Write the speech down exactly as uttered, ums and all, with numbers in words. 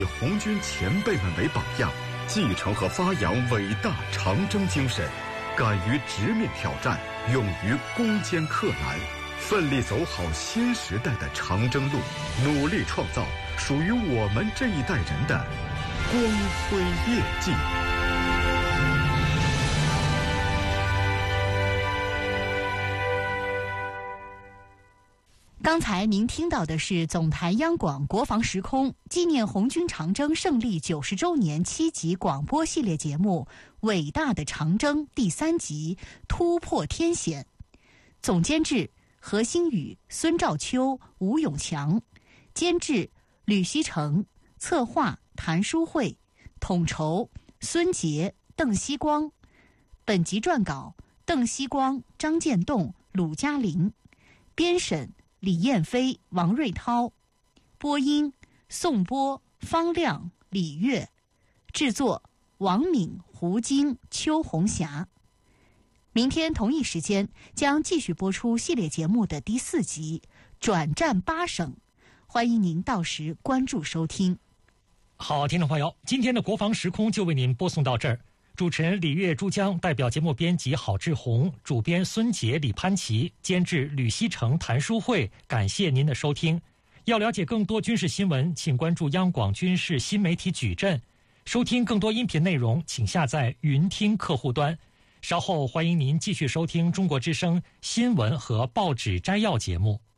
以红军前辈们为榜样，继承和发扬伟大长征精神，敢于直面挑战，勇于攻坚克难，奋力走好新时代的长征路，努力创造属于我们这一代人的光辉业绩。 刚才您听到的是总台央广国防时空纪念红军长征胜利九十周年七集广播系列节目《伟大的长征》第三集《突破天险》，总监制何新宇、孙兆秋、吴永强，监制吕锡成，策划谭书慧，统筹孙杰、邓锡光。本集撰稿邓锡光、张建栋、鲁嘉玲，编审李燕飞、王瑞涛，播音宋波、方亮、李月，制作王敏、胡晶、邱红霞。明天同一时间将继续播出系列节目的第四集《转战八省》，欢迎您到时关注收听。 好，听众朋友，今天的国防时空就为您播送到这儿。主持人李月、珠江，代表节目编辑郝志红，主编孙杰、李潘琪，监制吕锡成、谭书慧，感谢您的收听。要了解更多军事新闻，请关注央广军事新媒体矩阵。收听更多音频内容，请下载云听客户端。稍后欢迎您继续收听中国之声新闻和报纸摘要节目。